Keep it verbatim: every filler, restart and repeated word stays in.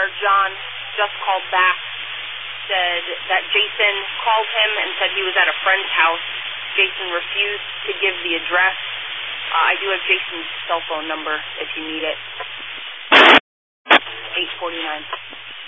John just called back, said that Jason called him and said he was at a friend's house. Jason refused to give the address. Uh, I do have Jason's cell phone number if you need it. eight forty-nine.